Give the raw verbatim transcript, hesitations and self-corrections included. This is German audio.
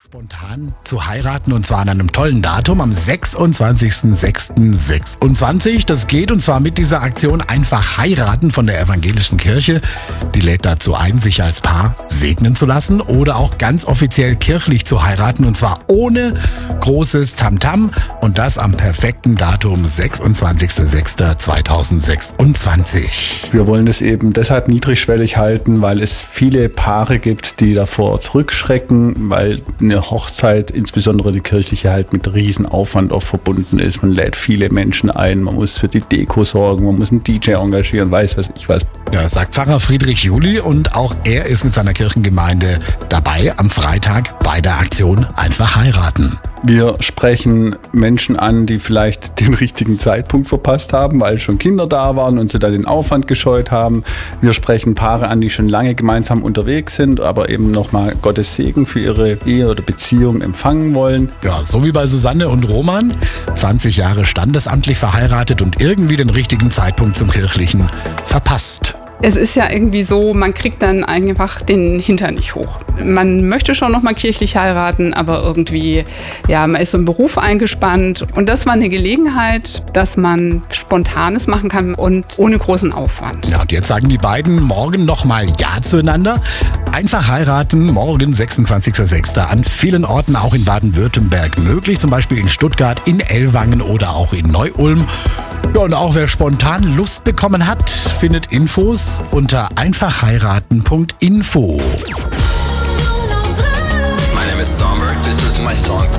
Spontan zu heiraten, und zwar an einem tollen Datum am sechsundzwanzigsten sechsten sechsundzwanzig. Das geht, und zwar mit dieser Aktion Einfach heiraten von der Evangelischen Kirche. Die lädt dazu ein, sich als Paar segnen zu lassen oder auch ganz offiziell kirchlich zu heiraten, und zwar ohne großes Tamtam, und das am perfekten Datum sechsundzwanzigster sechster zweitausendsechsundzwanzig. Wir wollen es eben deshalb niedrigschwellig halten, weil es viele Paare gibt, die davor zurückschrecken, weil eine Hochzeit, insbesondere die kirchliche, halt mit Riesenaufwand oft verbunden ist. Man lädt viele Menschen ein, man muss für die Deko sorgen, man muss einen D J engagieren, weiß was ich was. Ja, sagt Pfarrer Friedrich Juli, und auch er ist mit seiner Kirchengemeinde dabei am Freitag bei der Aktion Einfach heiraten. Wir sprechen Menschen an, die vielleicht den richtigen Zeitpunkt verpasst haben, weil schon Kinder da waren und sie da den Aufwand gescheut haben. Wir sprechen Paare an, die schon lange gemeinsam unterwegs sind, aber eben nochmal Gottes Segen für ihre Ehe oder Beziehung empfangen wollen. Ja, so wie bei Susanne und Roman, zwanzig Jahre standesamtlich verheiratet und irgendwie den richtigen Zeitpunkt zum Kirchlichen verpasst. Es ist ja irgendwie so, man kriegt dann einfach den Hintern nicht hoch. Man möchte schon noch mal kirchlich heiraten, aber irgendwie, ja, man ist so im Beruf eingespannt. Und das war eine Gelegenheit, dass man Spontanes machen kann und ohne großen Aufwand. Ja, und jetzt sagen die beiden morgen nochmal Ja zueinander. Einfach heiraten, morgen sechsundzwanzigster sechster an vielen Orten, auch in Baden-Württemberg möglich, zum Beispiel in Stuttgart, in Ellwangen oder auch in Neu-Ulm. Ja, und auch wer spontan Lust bekommen hat, findet Infos unter einfach heiraten punkt info. My name is Somber. This is my song.